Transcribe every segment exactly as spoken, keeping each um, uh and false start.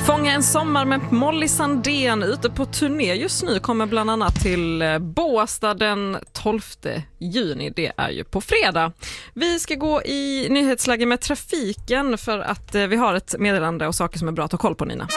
Fånga en sommar med Molly Sandén ute på turné just nu, kommer bland annat till Båstad den tolfte juni. Det är ju på fredag. Vi ska gå i nyhetsläge med trafiken för att vi har ett meddelande och saker som är bra att ha koll på, Nina.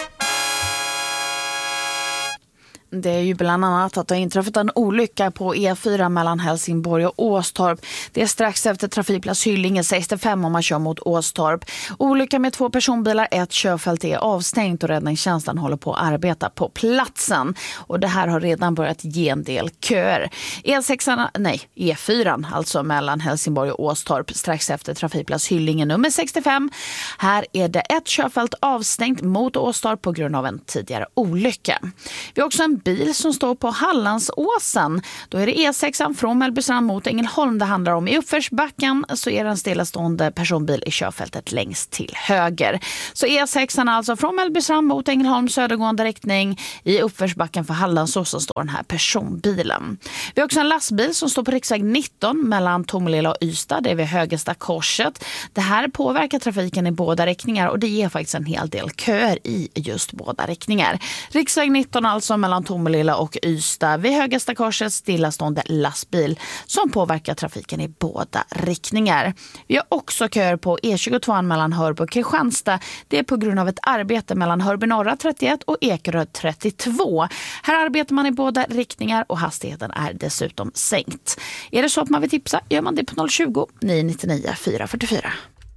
Det är ju bland annat att det har inträffat en olycka på E fyra mellan Helsingborg och Åstorp. Det är strax efter trafikplats Hyllinge sextiofem om man kör mot Åstorp. Olycka med två personbilar, ett körfält är avstängt och räddningstjänsten håller på att arbeta på platsen. Och det här har redan börjat ge en del köer. E sex, nej, E fyra alltså mellan Helsingborg och Åstorp strax efter trafikplats Hyllinge nummer sextiofem. Här är det ett körfält avstängt mot Åstorp på grund av en tidigare olycka. Vi har också en bil som står på Hallandsåsen. Då är det E sex från Mellbystrand mot Ängelholm det handlar om. I uppförsbacken så är det en stillastående personbil i körfältet längst till höger. Så E sex alltså från Mellbystrand mot Ängelholm södergående riktning. I uppförsbacken för Hallandsåsen står den här personbilen. Vi har också en lastbil som står på riksväg nitton mellan Tomelilla och Ystad. Det är vid Högesta korset. Det här påverkar trafiken i båda riktningar och det ger faktiskt en hel del köer i just båda riktningar. Riksväg nitton alltså mellan Tomelilla och Ystad vid Högesta korset stillastående lastbil som påverkar trafiken i båda riktningar. Vi har också köer på E tjugotvå mellan Hörby och Kristianstad. Det är på grund av ett arbete mellan Hörby norra trettioett och Ekerö trettiotvå. Här arbetar man i båda riktningar och hastigheten är dessutom sänkt. Är det så att man vill tipsa gör man det på noll tjugo, nio nittionio, fyra fyrtiofyra.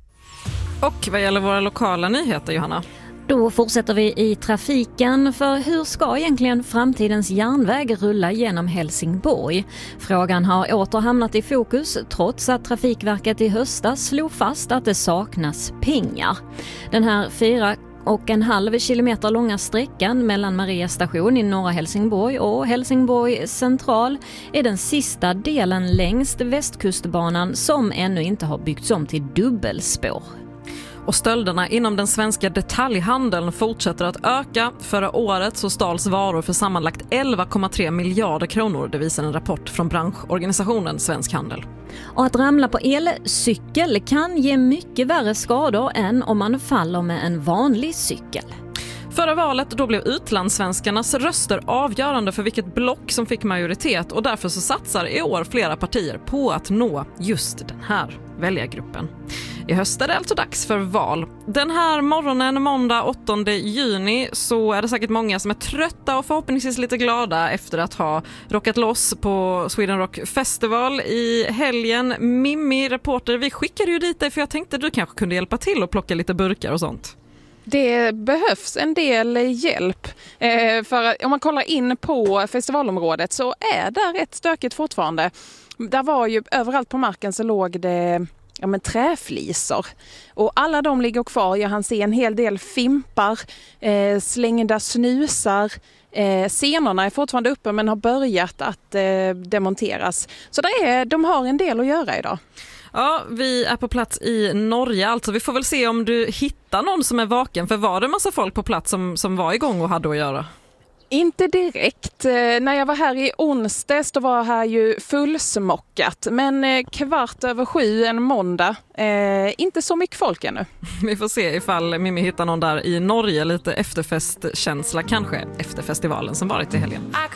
Och vad gäller våra lokala nyheter, Johanna? Då fortsätter vi i trafiken, för hur ska egentligen framtidens järnväg rulla genom Helsingborg? Frågan har åter hamnat i fokus trots att Trafikverket i höstas slog fast att det saknas pengar. Den här fyra och en halv kilometer långa sträckan mellan Maria station i norra Helsingborg och Helsingborg central är den sista delen längs Västkustbanan som ännu inte har byggts om till dubbelspår. Och stölderna inom den svenska detaljhandeln fortsätter att öka. Förra året så stals varor för sammanlagt elva komma tre miljarder kronor. Det visar en rapport från branschorganisationen Svensk Handel. Och att ramla på elcykel kan ge mycket värre skador än om man faller med en vanlig cykel. Förra valet då blev utlandssvenskarnas röster avgörande för vilket block som fick majoritet och därför så satsar i år flera partier på att nå just den här väljargruppen. I höst är det alltså dags för val. Den här morgonen, måndag åttonde juni, så är det säkert många som är trötta och förhoppningsvis lite glada efter att ha rockat loss på Sweden Rock Festival i helgen. Mimmi, reporter, vi skickade ju dit dig för jag tänkte att du kanske kunde hjälpa till och plocka lite burkar och sånt. Det behövs en del hjälp. Eh, för om man kollar in på festivalområdet så är det rätt stökigt fortfarande. Där var ju överallt på marken så låg det ja, men träflisor. Och alla de ligger kvar. Jag hann se en hel del fimpar, eh, slängda snusar. Eh, scenerna är fortfarande uppe men har börjat att eh, demonteras. Så det är, de har en del att göra idag. Ja, vi är på plats i Norge. Alltså vi får väl se om du hittar någon som är vaken. För var det en massa folk på plats som, som var igång och hade att göra? Inte direkt. När jag var här i onsdags då var här ju fullsmockat. Men kvart över sju en måndag. Eh, inte så mycket folk ännu. Vi får se ifall Mimmi hittar någon där i Norge. Lite efterfestkänsla kanske efter festivalen som varit i helgen.